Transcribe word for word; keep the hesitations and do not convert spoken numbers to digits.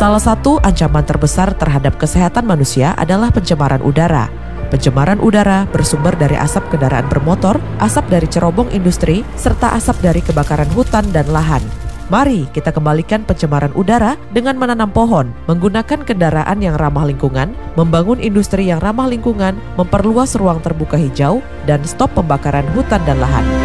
Salah satu ancaman terbesar terhadap kesehatan manusia adalah pencemaran udara. Pencemaran udara bersumber dari asap kendaraan bermotor, asap dari cerobong industri, serta asap dari kebakaran hutan dan lahan. Mari kita kembalikan pencemaran udara dengan menanam pohon, menggunakan kendaraan yang ramah lingkungan, membangun industri yang ramah lingkungan, memperluas ruang terbuka hijau, dan stop pembakaran hutan dan lahan.